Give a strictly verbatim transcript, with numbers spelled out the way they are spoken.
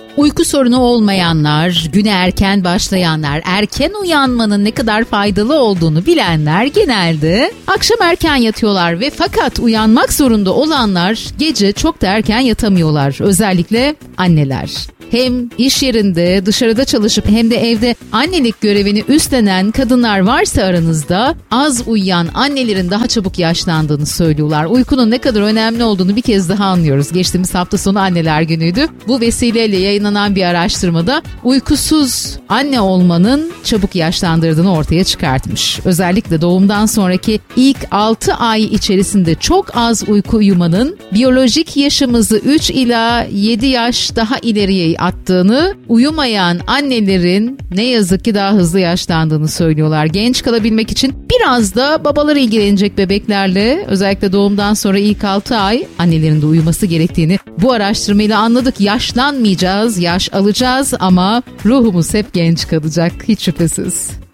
Uyku sorunu olmayanlar, güne erken başlayanlar, erken uyanmanın ne kadar faydalı olduğunu bilenler genelde akşam erken yatıyorlar ve fakat uyanmak zorunda olanlar gece çok da erken yatamıyorlar. Özellikle anneler. Hem iş yerinde, dışarıda çalışıp hem de evde annelik görevini üstlenen kadınlar varsa aranızda az uyuyan annelerin daha çabuk yaşlandığını söylüyorlar. Uykunun ne kadar önemli olduğunu bir kez daha anlıyoruz. Geçtiğimiz hafta sonu Anneler Günü'ydü. Bu vesileyle yayınlanan bir araştırmada uykusuz anne olmanın çabuk yaşlandırdığını ortaya çıkartmış. Özellikle doğumdan sonraki ilk altı ay içerisinde çok az uyku uyumanın biyolojik yaşımızı üç ila yedi yaş daha ileriye attığını, uyumayan annelerin ne yazık ki daha hızlı yaşlandığını söylüyorlar. Genç kalabilmek için biraz da babalar ilgilenecek bebeklerle, özellikle doğumdan sonra ilk altı ay annelerin de uyuması gerektiğini bu araştırmayla anladık. Yaşlanmayacağız, yaş alacağız ama ruhumuz hep genç kalacak, hiç şüphesiz.